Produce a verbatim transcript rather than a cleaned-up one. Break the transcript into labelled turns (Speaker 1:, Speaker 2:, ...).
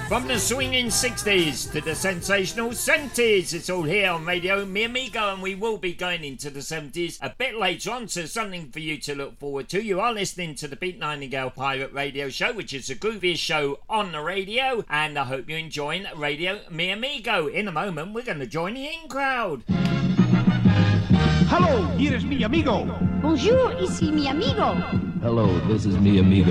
Speaker 1: From the swinging sixties to the sensational seventies, it's all here on Radio Mi Amigo, and we will be going into the seventies a bit later on, so something for you to look forward to. You are listening to the Pete Nightingale Pirate Radio Show, which is the grooviest show on the radio, and I hope you're enjoying Radio Mi Amigo. In a moment, we're going to join the in crowd.
Speaker 2: Hello, here is mi amigo.
Speaker 3: Bonjour, ici mi amigo.
Speaker 4: Hello, this is mi amigo.